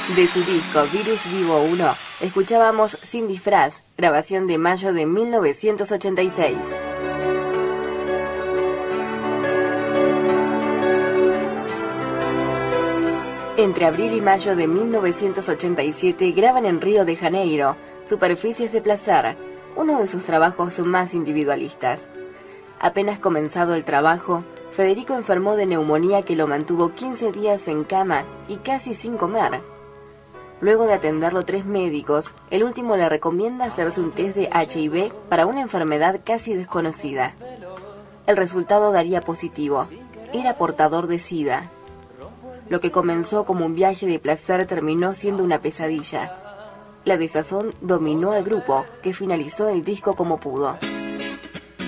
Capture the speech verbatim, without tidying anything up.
De su disco Virus Vivo uno, escuchábamos Sin Disfraz, grabación de mayo de mil novecientos ochenta y seis. Entre abril y mayo de mil novecientos ochenta y siete graban en Río de Janeiro, Superficies de Placer, uno de sus trabajos más individualistas. Apenas comenzado el trabajo, Federico enfermó de neumonía que lo mantuvo quince días en cama y casi sin comer. Luego de atenderlo tres médicos, el último le recomienda hacerse un test de H I V para una enfermedad casi desconocida. El resultado daría positivo. Era portador de SIDA. Lo que comenzó como un viaje de placer terminó siendo una pesadilla. La desazón dominó al grupo, que finalizó el disco como pudo.